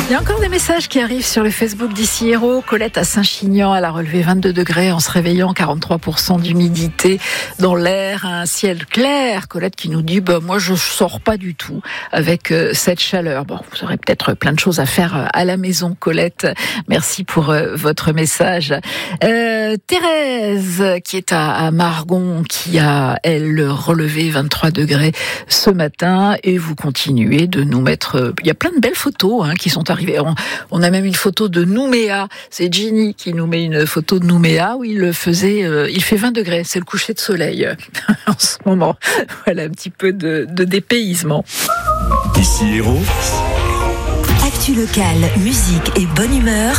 Il y a encore des messages qui arrivent sur le Facebook d'Ici Héros. Colette à Saint-Chinian, elle a relevé 22 degrés en se réveillant, 43% d'humidité dans l'air, un ciel clair. Colette qui nous dit, moi je sors pas du tout avec cette chaleur. Bon, vous aurez peut-être plein de choses à faire à la maison, Colette. Merci pour votre message. Thérèse, qui est à Margon, qui a, elle, relevé 23 degrés ce matin, et vous continuez de nous mettre, il y a plein de belles photos qui sont arrivées. On a même une photo de Nouméa. C'est Ginny qui nous met une photo de Nouméa où il fait 20 degrés. C'est le coucher de soleil en ce moment. Voilà un petit peu de dépaysement. Ici Héros. Actu locale, musique et bonne humeur.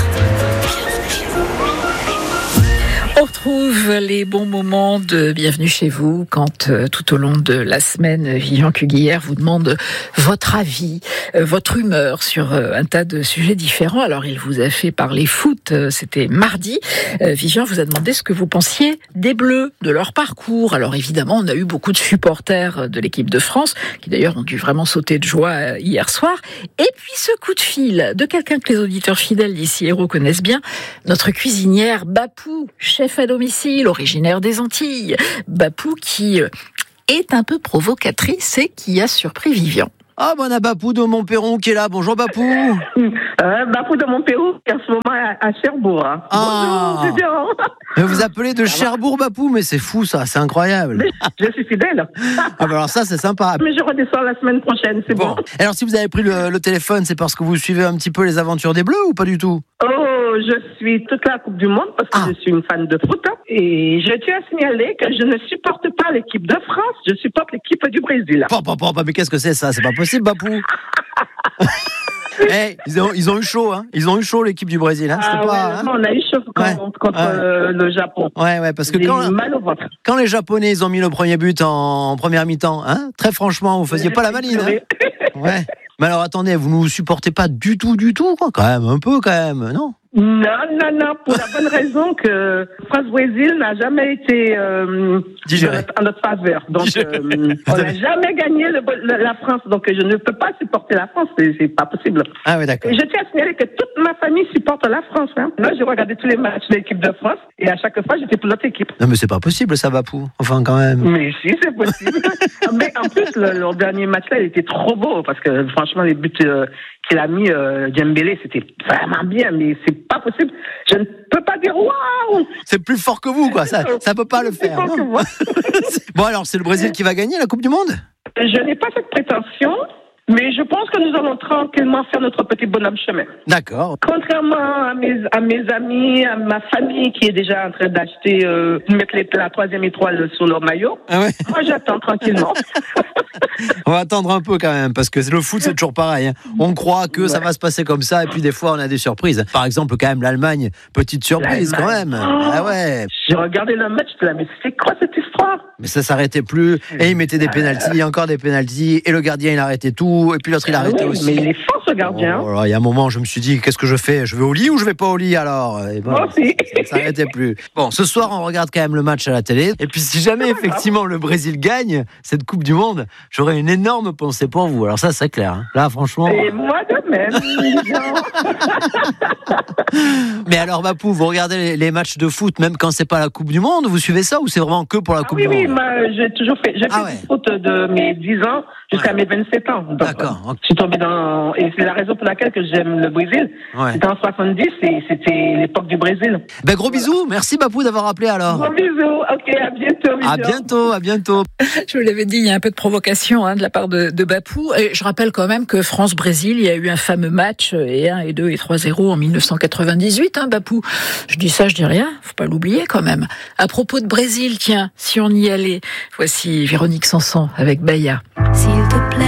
On retrouve les bons moments de Bienvenue chez vous quand tout au long de la semaine, Vivian Cuguière vous demande votre avis, votre humeur sur un tas de sujets différents. Alors il vous a fait parler foot, c'était mardi. Vivian vous a demandé ce que vous pensiez des Bleus, de leur parcours. Alors évidemment, on a eu beaucoup de supporters de l'équipe de France qui d'ailleurs ont dû vraiment sauter de joie hier soir. Et puis ce coup de fil de quelqu'un que les auditeurs fidèles d'Ici Héros connaissent bien, notre cuisinière Bapou, chef à domicile, originaire des Antilles. Bapou qui est un peu provocatrice et qui a surpris Vivian. Ah, on a Bapou de Montpérou qui est là. Bonjour Bapou. Bapou de Montpérou qui est en ce moment à Cherbourg. Ah. Bonjour. Vous appelez de Cherbourg Bapou, mais c'est fou ça, c'est incroyable. Mais je suis fidèle. Alors ça c'est sympa. Mais je redescends la semaine prochaine, c'est bon. Alors si vous avez pris le téléphone, c'est parce que vous suivez un petit peu les aventures des Bleus ou pas du tout? Oh, je suis toute la Coupe du Monde parce que je suis une fan de foot. Et je tiens à signaler que je ne supporte pas l'équipe de France, je supporte l'équipe du Brésil. Mais qu'est-ce que c'est ça? C'est pas possible Bapou. Ils ont eu chaud, Ils ont eu chaud l'équipe du Brésil, on a eu chaud contre le Japon. Ouais, parce que quand les Japonais ils ont mis le premier but en première mi-temps, très franchement, vous faisiez pas la maline. Ouais. Mais alors attendez, vous ne nous supportez pas du tout, quoi. Quand même, un peu, non? Non, pour la bonne raison que France-Brésil n'a jamais été en notre faveur. Donc, on n'a jamais gagné la France. Donc, je ne peux pas supporter la France. C'est pas possible. Ah oui, d'accord. Et je tiens à signaler que toute ma famille supporte la France. Moi, j'ai regardé tous les matchs de l'équipe de France et à chaque fois, j'étais pour l'autre équipe. Non, mais c'est pas possible, ça, Bapou. Enfin, quand même. Mais si, c'est possible. Mais en plus, leur dernier match-là, il était trop beau parce que, franchement, les buts qu'il a mis Dembélé, c'était vraiment bien, mais c'est pas possible. Je ne peux pas dire waouh. C'est plus fort que vous, quoi. Ça peut pas le faire. Bon, alors, c'est le Brésil qui va gagner la Coupe du Monde? Je n'ai pas cette prétention. Mais je pense que nous allons tranquillement faire notre petit bonhomme chemin. D'accord. Contrairement à mes amis, à ma famille qui est déjà en train d'acheter, mettre la 3e étoile sur leur maillot. Ah ouais. Moi, j'attends tranquillement. On va attendre un peu quand même, parce que le foot, c'est toujours pareil. On croit que ça va se passer comme ça, et puis des fois, on a des surprises. Par exemple, quand même, l'Allemagne, petite surprise quand même. Ah ouais. J'ai regardé le match, je me mais c'est quoi cette histoire? Mais ça s'arrêtait plus, et il mettait des pénaltys, encore des pénaltys, et le gardien, il arrêtait tout. Et puis l'autre il a arrêté aussi. Mais il est fort ce gardien. Il y a un moment je me suis dit qu'est-ce que je fais? Je vais au lit ou je vais pas au lit alors? Et bon, ça s'arrêtait plus. Bon, ce soir on regarde quand même le match à la télé. Et puis si jamais effectivement le Brésil gagne cette Coupe du Monde, j'aurai une énorme pensée pour vous. Alors ça c'est clair. Là franchement. Et moi de même. Mais alors Bapou, vous regardez les matchs de foot même quand c'est pas la Coupe du Monde? Vous suivez ça ou c'est vraiment que pour la Coupe du Monde? Oui, moi j'ai toujours fait. J'ai fait du foot de mes 10 ans jusqu'à mes 27 ans. Donc, d'accord. Je suis tombé et c'est la raison pour laquelle que j'aime le Brésil. Ouais. C'était en 70 et c'était l'époque du Brésil. Gros bisous. Merci Bapou d'avoir appelé alors. Gros bisous. Ok, à bientôt. À bientôt. Je vous l'avais dit, il y a un peu de provocation de la part de Bapou. Et je rappelle quand même que France-Brésil, il y a eu un fameux match et 1 et 2 et 3-0 en 1998. Bapou, je dis ça, je dis rien. Faut pas l'oublier quand même. À propos de Brésil, tiens, si on y allait, voici Véronique Sanson avec Bahia. S'il te plaît.